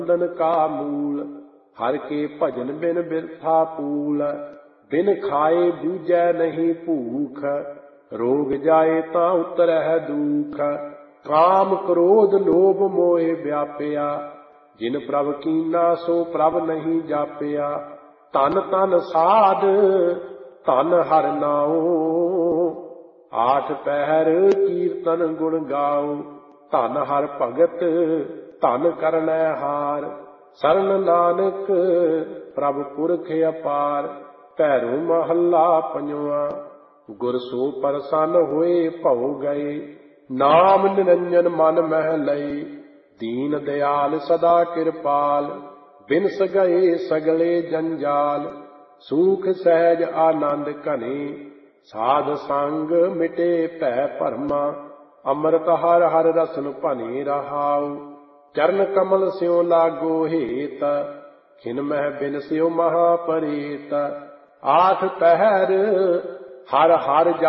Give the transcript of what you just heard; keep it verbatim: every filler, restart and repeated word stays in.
बंधन का मूल। हर के भजन बिन बिरथा पूल। बिन खाए बूझै नहीं भूख। रोग जाए ता उतरह दुख। काम क्रोध लोभ मोह व्यापिया। जिन प्रभ कीना सो प्रभ नहीं जापिया। तन तन साध धन हर नाओ। आठ पहर कीर्तन गुण गाओ। धन हर भगत धन करनै हार। सरन नानक प्रभ पुरख अपार। भैरो महला पंजवा। गुर सो प्रसन्न होए भौ गए। नाम निरंजन मन मह लई। दीन दयाल सदा कृपाल। बिनस गए सगले जंजाल। सूख सहज आनंद घने। साध संग मिटे भै भरमा। अमृत हर हर रसन भने रहाउ। चरण कमल स्यों लागो हेत। खिन मह बिन स्यों महापरेत। आठ पहर हर हर